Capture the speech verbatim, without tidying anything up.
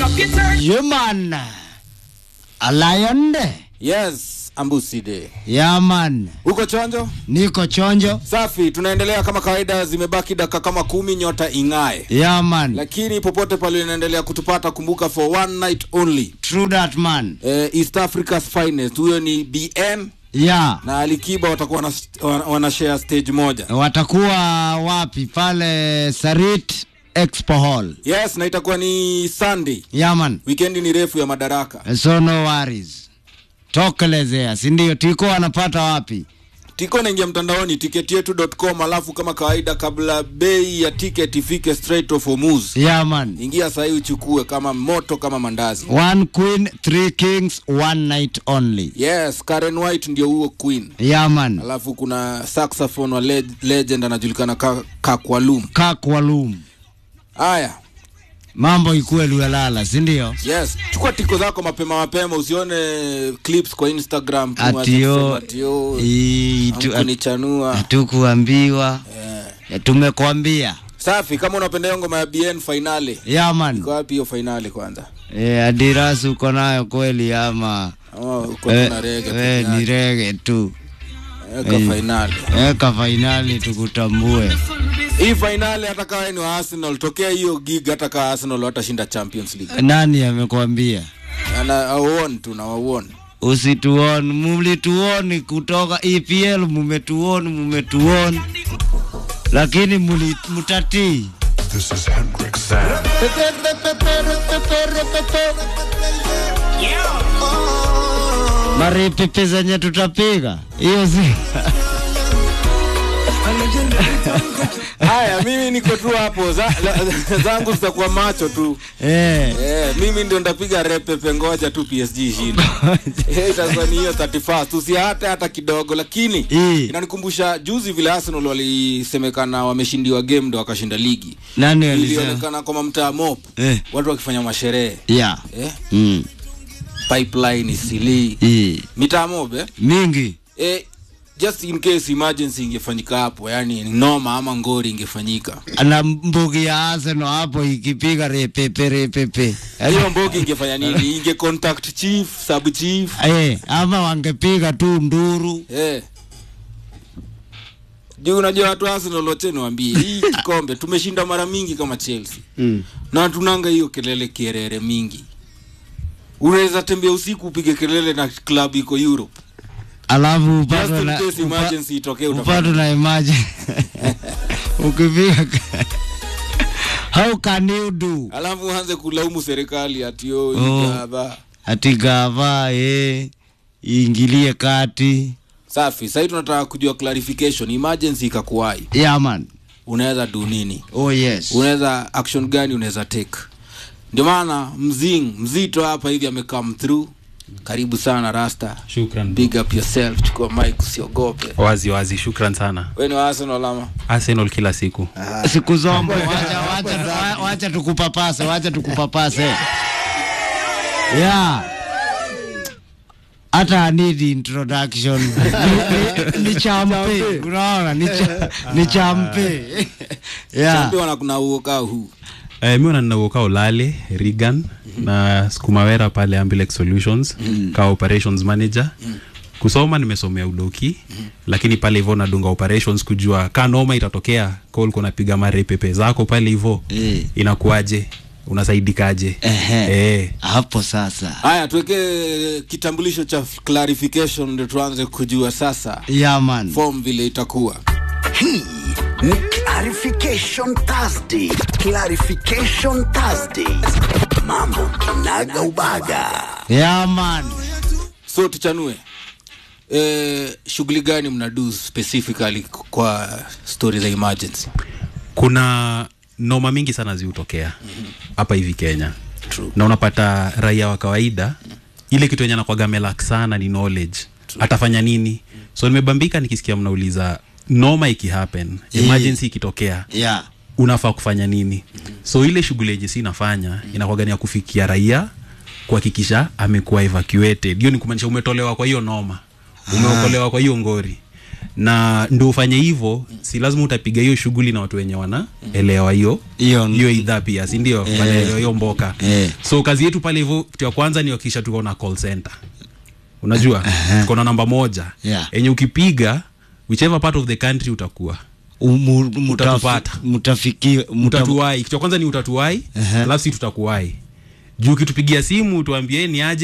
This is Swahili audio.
Yeah, man. A lion day. Yes, Ambusi Day. Yeah, man. Uko chonjo? Niko chonjo. Safi, tunaendelea kama kawaida, zimebaki dakika kama kumi nyota ingae. Yeah, man. Lakini popote pale unaendelea kutupata, kumbuka for one night only. True that, man. Eh, East Africa's finest. Huyo ni B N. Yeah. Na Alikiba watakuwa wana, wana share stage moja. Watakuwa wapi? Pale Sarit Expo Hall. Yes, na itakuwa ni Sunday. Yeah, man. Weekend ni refu ya Madaraka. So no worries. Tokelezea, si ndio? Tiko wanapata wapi? Tiko naingia mtandaoni ticket yetu dot com, alafu kama kawaida kabla bei ya ticket ifike Strait of Hormuz. Yeah, man. Ingia sasa uchukue kama moto kama mandazi. One queen, three kings, one night only. Yes, Karen White ndio huo queen. Yeah, man. Alafu kuna saxophone wa leg legend anajulikana ka Kakwalum. Kakwalum. Haya. Mambo ikuwe luelala, si ndio? Yes, chukua tiko zako mapema mapema, usione clips kwa Instagram tu atio, atio kunichanua hatukuambiwa. Yeah. Tumekuambia. Safi, kama unapenda ngoma ya B N finale. Yeah, man. Iko wapi hiyo finale kwanza? Eh, Adidas uko nayo kweli ama? Oh, uko eh, na reggae. Eh, ni reggae tu. Eka eh, finale. Eka finale tukutambue. Hii finale hata kama ni Arsenal, tokea hiyo gig hata kama Arsenal watashinda Champions League. Nani amekwambia? Ana auone tu na auone. Usituone, mlituone kutoka E P L, mumetuone, mumetuone. Lakini muli mutati. This is Hendrix Sam. Mari pepe zenye tutapiga. Hiyo si. Haya, mimi niko tu hapo za, za, zangu zitakuwa macho tu. Eh. Eh, mimi ndio ndapiga repepe, ngoja tu P S G shinde. Eh, Tanzania thirty first usihate hata kidogo, lakini e, inanikumbusha juzi vile Arsenal walisemekana wameshindiwa game ndio wakashinda ligi. Nani alisema? Ilionekana kama mtaa mop. Eh. Watu wakifanya masherehe. Yeah. Eh? Mm. Pipeline isili. Eh. Mitaa mob eh? Mingi. Eh, just in case emergency ingefanyika hapo, yani noma ama ngori ingefanyika. Ana mbogi ya Arsenal hapo ikipiga repepe repepe. Hiyo mbogi ingefanya nini? Inge contact chief, sub chief. Eh, ama wangepiga tu nduru. Eh. Juu unajua watu Arsenal wote niwaambie, hii kikombe tumeshinda mara mingi kama Chelsea. Mm. Na tunanga hiyo kelele kierere mingi. Unaweza tembea usiku upige kelele na club iko Europe. Alafu upate na emergency itokee upate na emergency. Ukipiga. How can you do? Alafu uanze kulaumu serikali ati yo igava. Ati gava eh iingilie kati. Safi, sasa tunataka kujua clarification, emergency ikakuwai. Yeah, man. Unaweza do nini? Oh yes. Unaweza action gani unaweza take? Ndio maana mzing mzito hapa hivi amecome through. Karibu sana Rasta. Shukran. Big up yourself, chukua mic usiogope. Wazi wazi, shukran sana. Wewe ni Arsenal ama? Arsenal kila siku. Ah. Siku zombo, wacha wacha wacha tukupapase, wacha tukupapase. Yeah. Hata need introduction. Ni, ni champe, unaona? Ni cha, ni champe. Yeah. Champe wana kuna uoka huu. Eh, mimi na uoka Olale, Regan mm-hmm. na Skumawera pale Ambilex Solutions mm-hmm. ka operations manager. Mm-hmm. Kusoma nimesomea udoki, mm-hmm. lakini pale hivyo nadunga operations kujua ka noma itatokea, call kuna piga mare pepe zako pale hivyo. Mm. Inakuaje? Unasaidikaje? Eh. Hapo sasa. Haya, tuweke kitambulisho cha clarification ndio tuanze kujua sasa. Yeah, man. Form vile itakuwa. Hii ni Clarification Thursday. Clarification Thursday. Mambo kinaga ubaga. Yeah, man. So tuchanue. Eh, shughuli gani mnadu specifically kwa story za emergency? Kuna noma mingi sana ziutokea hapa mm-hmm. hivi Kenya. True. Na unapata raia wa kawaida mm-hmm. ile kitu yenye anakuwa gamelak sana ni knowledge. True. Atafanya nini? Mm-hmm. So nimebambika nikisikia mnauliza noma iki happen, emergency ikitokea. Yeah. Unafaa kufanya nini? Mm-hmm. So ile shughuli yenye si nafanya mm-hmm. inakuwa gani ya kufikia raia kuhakikisha amekuwa evacuated. Hiyo ni kumaanisha umetolewa kwa hiyo noma. Umeokolewa kwa hiyo ngori. na ndio ufanye hivyo si lazima utapiga hiyo shughuli na watu wenye wana elewa hiyo hiyo idhaa pia si ndio Eh. wanaelewa hiyo mboka Eh. so kazi yetu pale hivyo kitu ya kwanza ni hakikisha tuko na call center unajua Uh-huh. tuko na namba moja Yeah. yenye ukipiga whichever part of the country utakuwa Umu- Utatupata. mutaf- mutafiki muta- utatuwai kitu ya kwanza ni utatuwai Uh-huh. alafu si tutakuwai juu ukitupigia simu tuambie ni aje